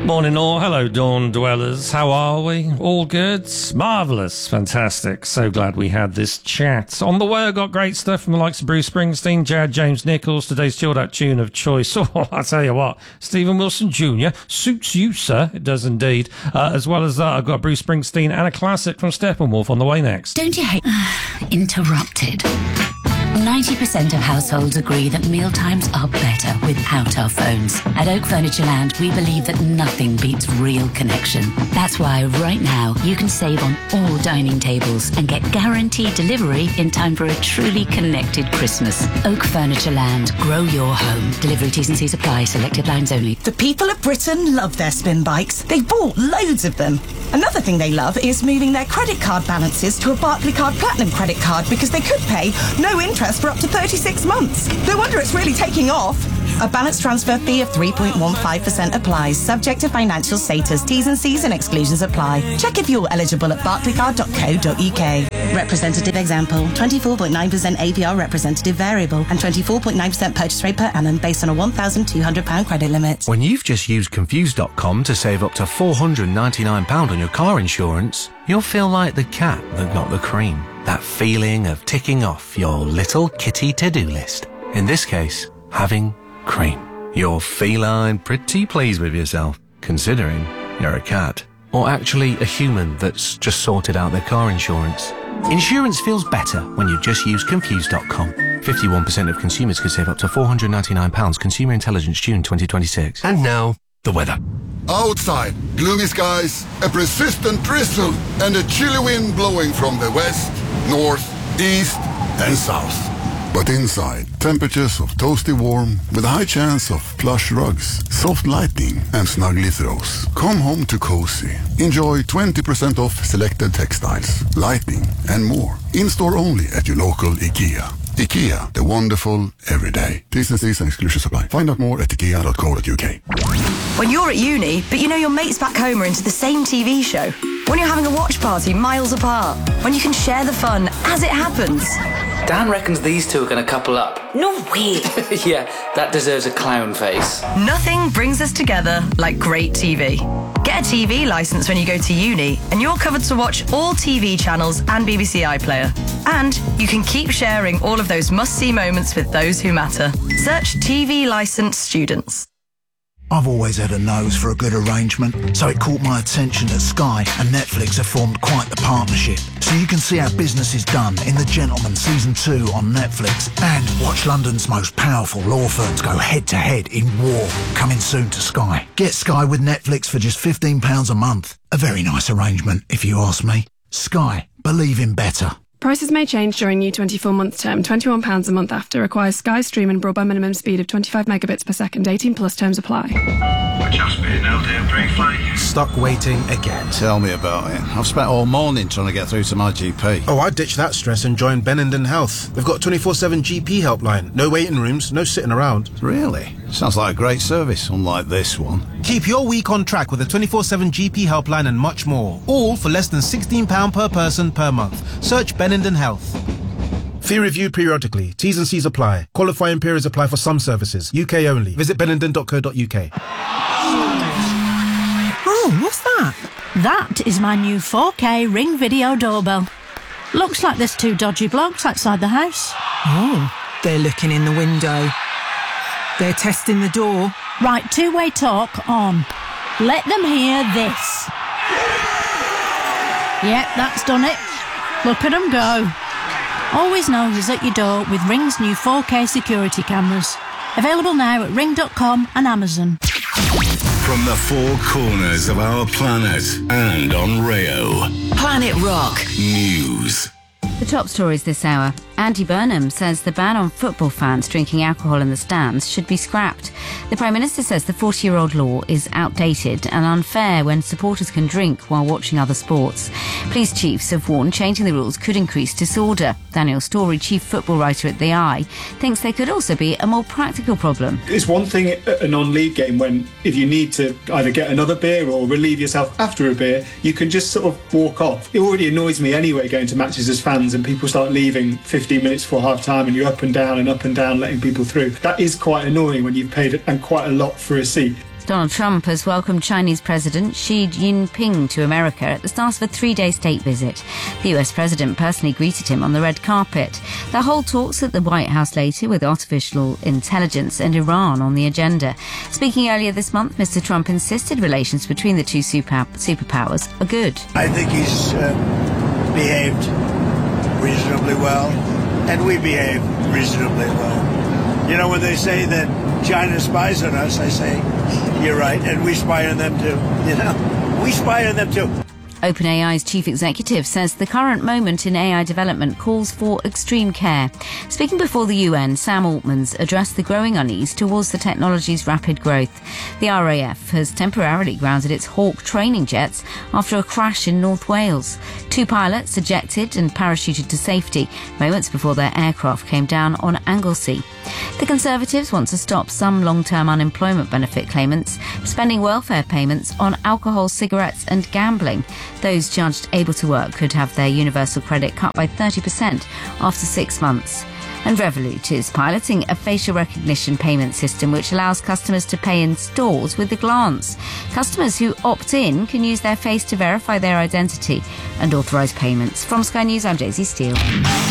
Morning all, hello Dawn Dwellers, how are we? All good? Marvellous, fantastic, so glad we had this chat. On the way I got great stuff from the likes of Bruce Springsteen, James Nichols, today's chilled out tune of choice. Oh, I tell you what, Stephen Wilson Jr. suits you sir, it does indeed. As well as that I've got Bruce Springsteen and a classic from Steppenwolf on the way next. Don't you hate... Interrupted. 90% of households agree that mealtimes are better without our phones. At Oak Furniture Land, we believe that nothing beats real connection. That's why right now you can save on all dining tables and get guaranteed delivery in time for a truly connected Christmas. Oak Furniture Land. Grow your home. Delivery T's and C's apply. Selected lines only. The people of Britain love their spin bikes. They've bought loads of them. Another thing they love is moving their credit card balances to a Barclaycard Platinum credit card because they could pay no interest for up to 36 months. No wonder it's really taking off. A balance transfer fee of 3.15% applies, subject to financial status. T's and C's and exclusions apply. Check if you're eligible at barclaycard.co.uk. Representative example, 24.9% APR representative variable and 24.9% purchase rate per annum based on a £1,200 credit limit. When you've just used Confused.com to save up to £499 on your car insurance, you'll feel like the cat that got the cream. That feeling of ticking off your little kitty to-do list. In this case, having cream. You're feline pretty pleased with yourself, considering you're a cat. Or actually a human that's just sorted out their car insurance. Insurance feels better when you just use Confused.com. 51% of consumers could save up to £499. Consumer Intelligence, June 2026. And now, the weather. Outside, gloomy skies, a persistent drizzle, and a chilly wind blowing from the west, north, east, and south. But inside, temperatures of toasty warm with a high chance of plush rugs, soft lighting, and snuggly throws. Come home to cozy. Enjoy 20% off selected textiles, lighting, and more. In-store only at your local IKEA. IKEA, the wonderful everyday. T's and C's and exclusions apply. Find out more at ikea.co.uk. When you're at uni, but you know your mates back home are into the same TV show. When you're having a watch party miles apart. When you can share the fun as it happens. Dan reckons these two are going to couple up. No way. Yeah, that deserves a clown face. Nothing brings us together like great TV. Get a TV licence when you go to uni and you're covered to watch all TV channels and BBC iPlayer. And you can keep sharing all of those must-see moments with those who matter. Search TV Licensed Students. I've always had a nose for a good arrangement, so it caught my attention that Sky and Netflix have formed quite the partnership. So you can see how business is done in The Gentleman Season 2 on Netflix and watch London's most powerful law firms go head-to-head in war, coming soon to Sky. Get Sky with Netflix for just £15 a month. A very nice arrangement, if you ask me. Sky. Believe in better. Prices may change during new 24-month term. £21 a month after. Requires Sky Stream and broadband minimum speed of 25 megabits per second. 18 plus terms apply. Just been out there briefly. Stuck waiting again. Tell me about it. I've spent all morning trying to get through to my GP. Oh, I ditched that stress and joined Benenden Health. They've got a 24/7 GP helpline. No waiting rooms, no sitting around. Really? Sounds like a great service, unlike this one. Keep your week on track with a 24/7 GP helpline and much more. All for less than £16 per person per month. Search Benenden Health. Fee reviewed periodically. T's and C's apply. Qualifying periods apply for some services. UK only. Visit benenden.co.uk. Oh, what's that? That is my new 4K Ring Video doorbell. Looks like there's two dodgy blokes outside the house. Oh, they're looking in the window. They're testing the door. Right, two-way talk on. Let them hear this. Yep, that's done it. Look at them go. Always noses at your door with Ring's new 4K security cameras. Available now at ring.com and Amazon. From the four corners of our planet and on Rayo. Planet Rock News. The top stories this hour. Andy Burnham says the ban on football fans drinking alcohol in the stands should be scrapped. The Prime Minister says the 40-year-old law is outdated and unfair when supporters can drink while watching other sports. Police chiefs have warned changing the rules could increase disorder. Daniel Storey, chief football writer at The Eye, thinks there could also be a more practical problem. It's one thing at a non-league game when if you need to either get another beer or relieve yourself after a beer, you can just sort of walk off. It already annoys me anyway going to matches as fans and people start leaving 15 minutes before half time and you're up and down letting people through. That is quite annoying when you've paid and quite a lot for a seat. Donald Trump has welcomed Chinese President Xi Jinping to America at the start of a 3-day state visit. The US President personally greeted him on the red carpet. They'll hold talks at the White House later with artificial intelligence and Iran on the agenda. Speaking earlier this month, Mr. Trump insisted relations between the two superpowers are good. I think he's behaved reasonably well, and we behave reasonably well. You know, when they say that China spies on us, I say, you're right, and we spy on them too. You know, we spy on them too. OpenAI's chief executive says the current moment in AI development calls for extreme care. Speaking before the UN, Sam Altmans addressed the growing unease towards the technology's rapid growth. The RAF has temporarily grounded its Hawk training jets after a crash in North Wales. 2 pilots ejected and parachuted to safety moments before their aircraft came down on Anglesey. The Conservatives want to stop some long-term unemployment benefit claimants spending welfare payments on alcohol, cigarettes and gambling. Those judged able to work could have their universal credit cut by 30% after 6 months. And Revolut is piloting a facial recognition payment system which allows customers to pay in stores with a glance. Customers who opt in can use their face to verify their identity and authorise payments. From Sky News, I'm Daisy Steele.